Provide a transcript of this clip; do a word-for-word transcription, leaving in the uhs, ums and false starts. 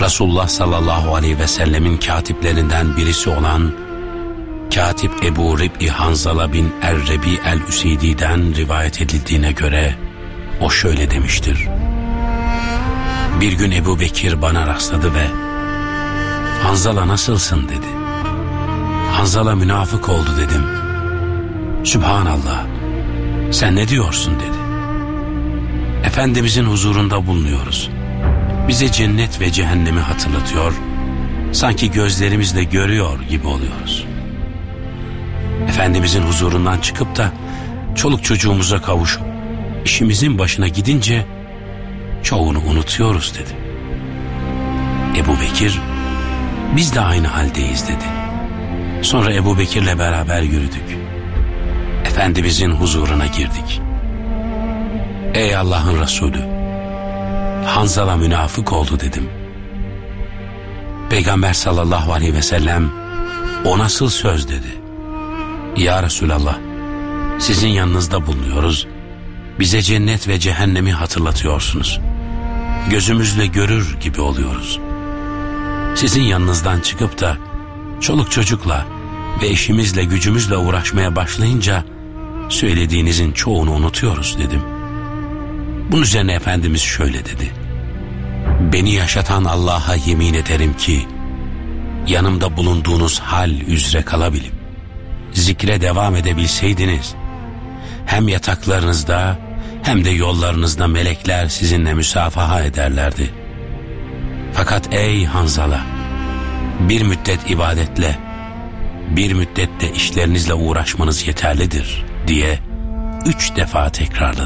Resulullah sallallahu aleyhi ve sellemin katiplerinden birisi olan Katip Ebu Rib'i Hanzala bin Er-Rebi el-Üseydi'den rivayet edildiğine göre o şöyle demiştir: bir gün Ebu Bekir bana rastladı ve "Hanzala nasılsın?" dedi. "Hanzala münafık oldu" dedim. "Sübhanallah, sen ne diyorsun?" dedi. "Efendimizin huzurunda bulunuyoruz. Bize cennet ve cehennemi hatırlatıyor, sanki gözlerimizle görüyor gibi oluyoruz. Efendimizin huzurundan çıkıp da çoluk çocuğumuza kavuşup işimizin başına gidince çoğunu unutuyoruz" dedi. Ebu Bekir, "Biz de aynı haldeyiz" dedi. Sonra Ebu Bekir'le beraber yürüdük. Efendimizin huzuruna girdik. "Ey Allah'ın Resulü, Hanzala münafık oldu" dedim. Peygamber sallallahu aleyhi ve sellem, "O nasıl söz?" dedi. "Ya Resulallah, sizin yanınızda bulunuyoruz. Bize cennet ve cehennemi hatırlatıyorsunuz. Gözümüzle görür gibi oluyoruz. Sizin yanınızdan çıkıp da çoluk çocukla ve eşimizle gücümüzle uğraşmaya başlayınca söylediğinizin çoğunu unutuyoruz" dedim. Bunun üzerine Efendimiz şöyle dedi: "Beni yaşatan Allah'a yemin ederim ki yanımda bulunduğunuz hal üzere kalabilip zikre devam edebilseydiniz, hem yataklarınızda hem de yollarınızda melekler sizinle müsafaha ederlerdi. Fakat ey Hanzala, bir müddet ibadetle, bir müddet de işlerinizle uğraşmanız yeterlidir" diye üç defa tekrarladı.